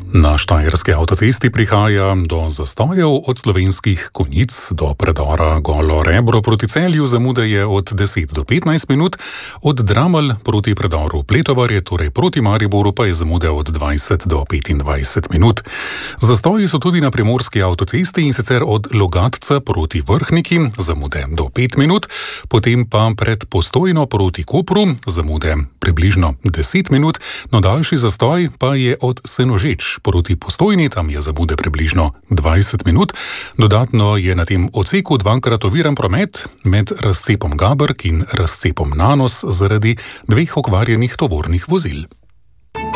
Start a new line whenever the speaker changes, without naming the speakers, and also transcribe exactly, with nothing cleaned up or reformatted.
Na Štajerski avtocesti prihaja do zastojev od Slovenskih Konjic do predora Golo Rebro proti Celju. Zamuda je od deset do petnajst minut, od Dramelj proti predoru Pletovarje, torej proti Mariboru, pa je zamuda od dvajset do petindvajset minut. Zastoji so tudi na Primorski avtocesti, in sicer od Logatca proti Vrhniki, zamude do pet minut, potem pa pred Postojno proti Kopru, zamude približno deset minut, no daljši zastoj pa je od Senožeč proti Postojni, tam je zamude približno dvajset minut. Dodatno je na tem odseku dvakrat oviran promet med razcepom Gaberk in razcepom Nanos zaradi dveh okvarjenih tovornih vozil.